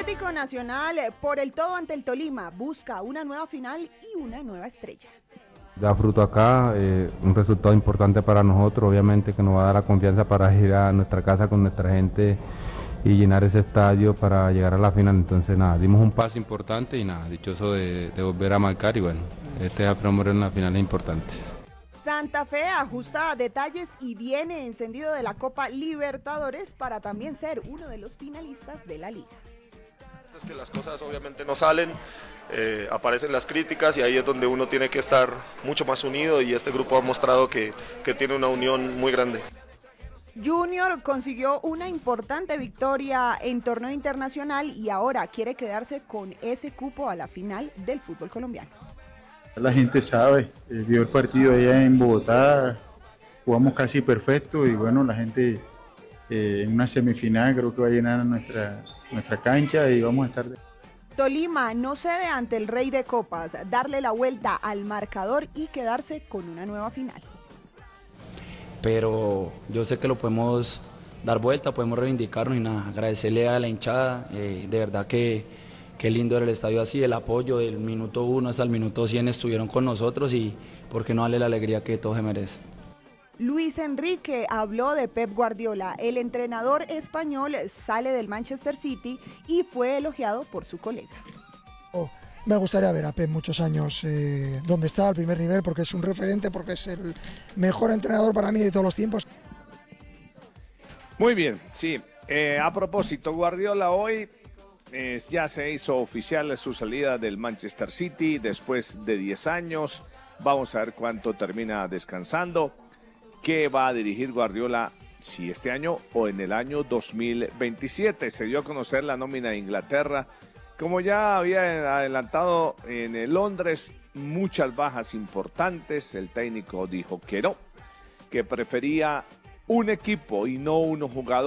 Atlético Nacional, por el todo ante el Tolima, busca una nueva final y una nueva estrella. Da fruto acá, un resultado importante para nosotros, obviamente que nos va a dar la confianza para ir a nuestra casa con nuestra gente y llenar ese estadio para llegar a la final. Entonces nada, dimos un paso importante y nada, dichoso de volver a marcar y bueno, este es Alfredo Moreno en las finales importantes. Santa Fe ajusta detalles y viene encendido de la Copa Libertadores para también ser uno de los finalistas de la liga. Es que las cosas obviamente no salen, aparecen las críticas y ahí es donde uno tiene que estar mucho más unido y este grupo ha mostrado que tiene una unión muy grande. Junior consiguió una importante victoria en torneo internacional y ahora quiere quedarse con ese cupo a la final del fútbol colombiano. La gente sabe, vio el partido allá en Bogotá, jugamos casi perfecto y bueno, la gente en una semifinal creo que va a llenar nuestra cancha y vamos a estar... Tolima no cede ante el Rey de Copas, darle la vuelta al marcador y quedarse con una nueva final. Pero yo sé que lo podemos dar vuelta, podemos reivindicarnos y nada, agradecerle a la hinchada, de verdad que qué lindo era el estadio así, el apoyo del minuto 1 hasta el minuto 100 estuvieron con nosotros y por qué no darle la alegría que todo se merece. Luis Enrique habló de Pep Guardiola. El entrenador español sale del Manchester City y fue elogiado por su colega. Me gustaría ver a Pep muchos años donde está al primer nivel porque es un referente, porque es el mejor entrenador para mí de todos los tiempos. Muy bien, sí. A propósito, Guardiola hoy ya se hizo oficial su salida del Manchester City después de 10 años. Vamos a ver cuánto termina descansando. ¿Qué va a dirigir Guardiola, si este año o en el año 2027? Se dio a conocer la nómina de Inglaterra. Como ya había adelantado en el Londres, muchas bajas importantes. El técnico dijo que no, que prefería un equipo y no unos jugadores.